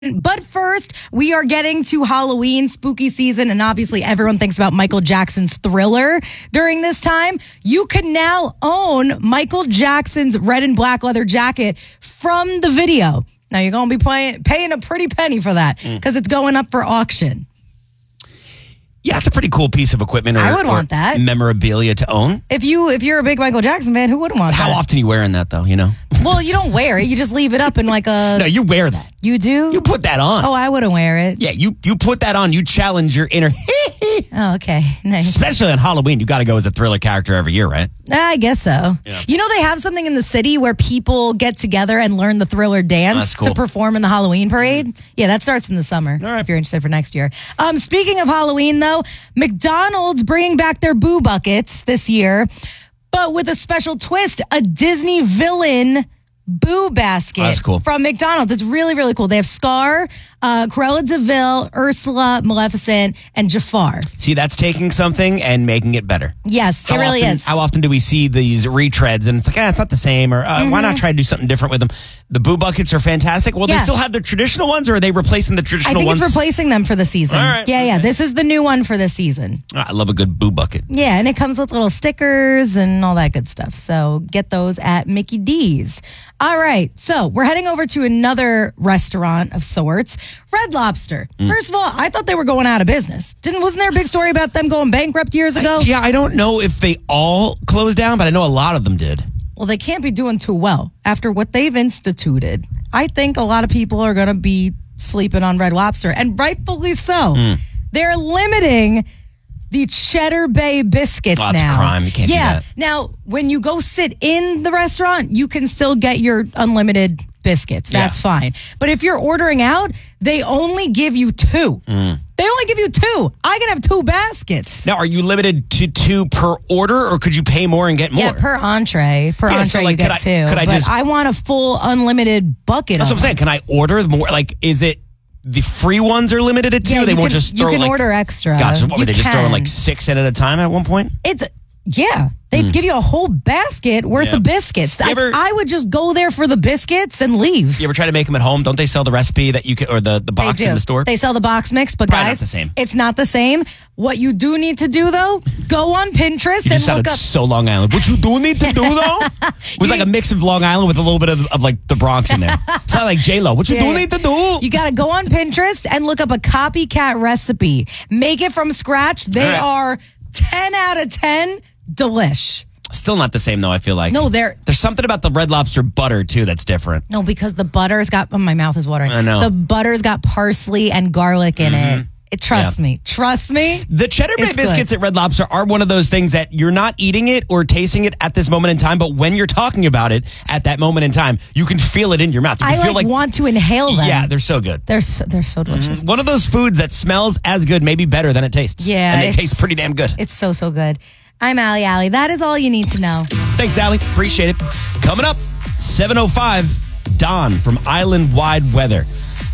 But first, we are getting to Halloween, spooky season, and obviously everyone thinks about Michael Jackson's Thriller during this time. You can now own Michael Jackson's red and black leather jacket from the video. Now, you're going to be paying a pretty penny for that because it's going up for auction. Yeah, it's a pretty cool piece of equipment. I would want that. Memorabilia to own. If you're a big Michael Jackson fan, who wouldn't want that? How often are you wearing that, though, you know? Well, you don't wear it. You just leave it up in like a... No, you wear that. You do? You put that on. Oh, I wouldn't wear it. Yeah, you put that on. You challenge your inner... Oh, okay. Nice. Especially on Halloween. You got to go as a Thriller character every year, right? I guess so. Yeah. You know, they have something in the city where people get together and learn the Thriller dance cool. to perform in the Halloween parade. Yeah, that starts in the summer if you're interested for next year. Speaking of Halloween, though, McDonald's bringing back their Boo Buckets this year, but with a special twist, a Disney villain Boo basket That's cool. from McDonald's. It's really, really cool. They have Scar, Cruella de Vil, Ursula, Maleficent, and Jafar. See, that's taking something and making it better. Yes, it really is. How often do we see these retreads and it's like, it's not the same, or why not try to do something different with them? The Boo Buckets are fantastic. Will they still have their traditional ones, or are they replacing the traditional ones? I think it's replacing them for the season. All right. Yeah. This is the new one for the season. I love a good Boo Bucket. Yeah, and it comes with little stickers and all that good stuff. So get those at Mickey D's. All right, so we're heading over to another restaurant of sorts, Red Lobster. First of all, I thought they were going out of business. Wasn't there a big story about them going bankrupt years ago? Yeah, I don't know if they all closed down, but I know a lot of them did. Well, they can't be doing too well after what they've instituted. I think a lot of people are going to be sleeping on Red Lobster, and rightfully so. They're limiting the Cheddar Bay biscuits now. That's a crime. You can't do that. Now, when you go sit in the restaurant, you can still get your unlimited biscuits. That's fine. But if you're ordering out, they only give you two. They only give you two. I can have two baskets. Now, are you limited to two per order, or could you pay more and get more? Yeah, per entree. You get two. I want a full unlimited bucket. That's what I'm saying. Can I order more? Like, is it the free ones are limited at two? Yeah, they won't just throw you can order extra. Gotcha. What were they just throwing can. like 6 in at a time at one point? They give you a whole basket worth of biscuits. I would just go there for the biscuits and leave. You ever try to make them at home? Don't they sell the recipe that you can, or the box in the store? They sell the box mix, but Probably guys, not the same. It's not the same. What you do need to do though, go on Pinterest You and just look sounded up. so Long Island. What you do need to do though? It was like a mix of Long Island with a little bit of like the Bronx in there. It's not like J-Lo. What you do need to do? You got to go on Pinterest and look up a copycat recipe. Make it from scratch. They are 10 out of 10 delish. Still not the same though, I feel like. No, there's something about the Red Lobster butter too that's different. No, because the butter's got, my mouth is watering. I know. The butter's got parsley and garlic in it. Trust me. The Cheddar Bay biscuits at Red Lobster are one of those things that you're not eating it or tasting it at this moment in time, but when you're talking about it at that moment in time, you can feel it in your mouth. You can feel want to inhale them. Yeah, they're so good. They're so delicious. One of those foods that smells as good, maybe better than it tastes. Yeah. And it tastes pretty damn good. It's so good. I'm Allie Alley. That is all you need to know. Thanks, Allie. Appreciate it. Coming up, 7:05, Don from Island Wide Weather.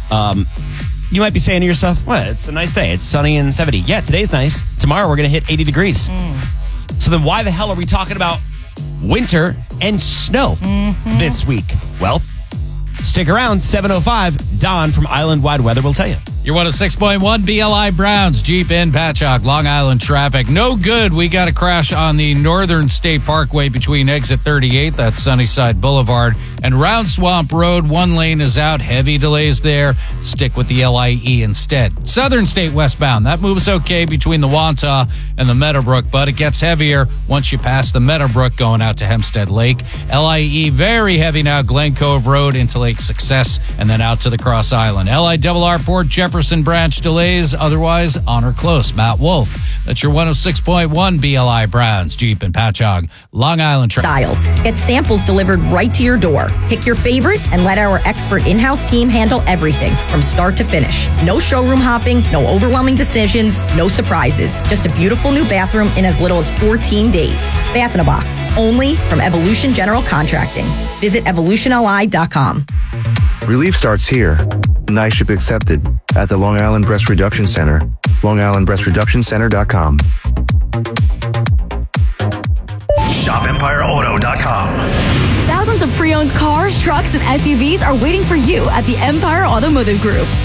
You might be saying to yourself, what? It's a nice day. It's sunny and 70. Yeah, today's nice. Tomorrow we're going to hit 80 degrees. So then why the hell are we talking about winter and snow this week? Well, stick around. 7:05, Don from Island Wide Weather will tell you. You're 106.1 BLI Browns, Jeep in Patchogue, Long Island traffic. No good. We got a crash on the Northern State Parkway between exit 38, that's Sunnyside Boulevard, and Round Swamp Road. One lane is out. Heavy delays there. Stick with the LIE instead. Southern State westbound. That moves okay between the Wantagh and the Meadowbrook, but it gets heavier once you pass the Meadowbrook going out to Hempstead Lake. LIE very heavy now. Glen Cove Road into Lake Success and then out to the Cross Island. LIRR Port Jefferson Branch delays, otherwise on or close. Matt Wolf, that's your 106.1 BLI Browns, Jeep and Patchogue, Long Island Styles. Get samples delivered right to your door. Pick your favorite and let our expert in-house team handle everything from start to finish. No showroom hopping, no overwhelming decisions, no surprises. Just a beautiful new bathroom in as little as 14 days. Bath in a Box, only from Evolution General Contracting. Visit evolutionli.com. Relief starts here. NISHIP accepted at the Long Island Breast Reduction Center. LongIslandBreastReductionCenter.com. ShopEmpireAuto.com. Thousands of pre Pre-owned cars, trucks, and SUVs are waiting for you at the Empire Automotive Group.